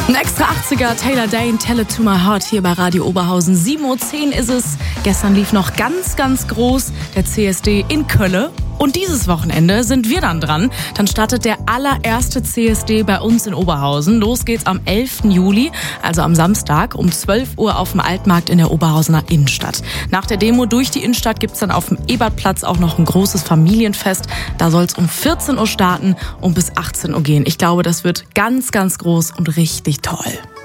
Ein extra 80er, Taylor Dayne, Tell It To My Heart hier bei Radio Oberhausen. 7:10 Uhr ist es. Gestern lief noch ganz, ganz groß der CSD in Kölle. Und dieses Wochenende sind wir dann dran. Dann startet der allererste CSD bei uns in Oberhausen. Los geht's am 11. Juli, also am Samstag um 12 Uhr auf dem Altmarkt in der Oberhausener Innenstadt. Nach der Demo durch die Innenstadt gibt's dann auf dem Ebertplatz auch noch ein großes Familienfest. Da soll's um 14 Uhr starten und bis 18 Uhr gehen. Ich glaube, das wird ganz, ganz groß und richtig toll.